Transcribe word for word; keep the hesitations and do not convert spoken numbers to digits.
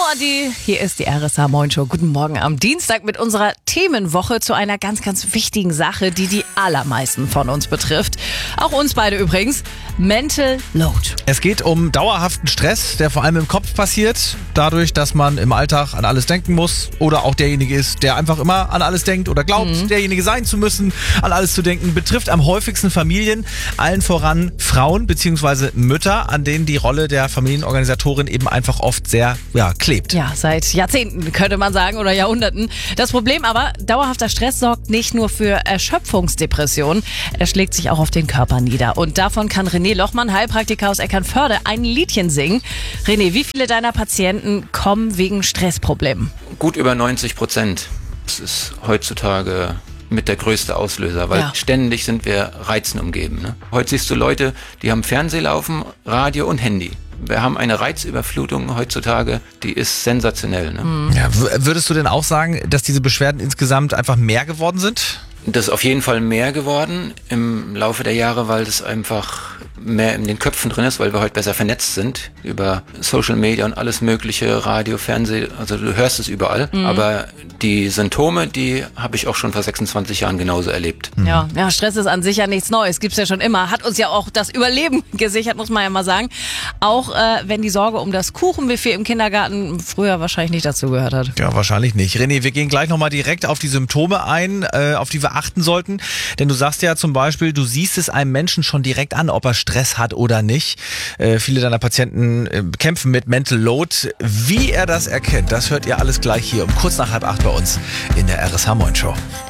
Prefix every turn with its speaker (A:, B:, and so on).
A: Adi, hier ist die R S H Moin Show. Guten Morgen am Dienstag mit unserer Themenwoche zu einer ganz, ganz wichtigen Sache, die die allermeisten von uns betrifft. Auch uns beide übrigens. Mental Load.
B: Es geht um dauerhaften Stress, der vor allem im Kopf passiert, dadurch, dass man im Alltag an alles denken muss oder auch derjenige ist, der einfach immer an alles denkt oder glaubt, mhm. derjenige sein zu müssen, an alles zu denken, betrifft am häufigsten Familien, allen voran Frauen bzw. Mütter, an denen die Rolle der Familienorganisatorin eben einfach oft sehr ja, klebt.
A: Ja, seit Jahrzehnten könnte man sagen oder Jahrhunderten. Das Problem aber, dauerhafter Stress sorgt nicht nur für Erschöpfungsdepressionen, er schlägt sich auch auf den Körper nieder. Und davon kann René Lochmann, Heilpraktiker aus Eckernförde, ein Liedchen singen. René, wie viele deiner Patienten kommen wegen Stressproblemen?
C: Gut über neunzig Prozent. Das ist heutzutage mit der größte Auslöser, weil ja. ständig sind wir Reizen umgeben. Ne? Heute siehst du Leute, die haben Fernseher laufen, Radio und Handy. Wir haben eine Reizüberflutung heutzutage, die ist sensationell. Ne?
B: Mhm. Ja, würdest du denn auch sagen, dass diese Beschwerden insgesamt einfach mehr geworden sind?
C: Das ist auf jeden Fall mehr geworden im Laufe der Jahre, weil das einfach mehr in den Köpfen drin ist, weil wir heute besser vernetzt sind über Social Media und alles mögliche, Radio, Fernsehen, also du hörst es überall. Mhm. Aber die Symptome, die habe ich auch schon vor sechsundzwanzig Jahren genauso erlebt.
A: Mhm. Ja, ja, Stress ist an sich ja nichts Neues, gibt's ja schon immer, hat uns ja auch das Überleben gesichert, muss man ja mal sagen. Auch äh, wenn die Sorge um das Kuchenbuffet im Kindergarten früher wahrscheinlich nicht dazu gehört hat.
B: Ja, wahrscheinlich nicht. René, wir gehen gleich nochmal direkt auf die Symptome ein, äh, auf die wir achten sollten. Denn du sagst ja zum Beispiel, du siehst es einem Menschen schon direkt an, ob er Stress hat oder nicht. Äh, viele deiner Patienten äh, kämpfen mit Mental Load. Wie er das erkennt, das hört ihr alles gleich hier um kurz nach halb acht bei uns in der R S H Moin Show.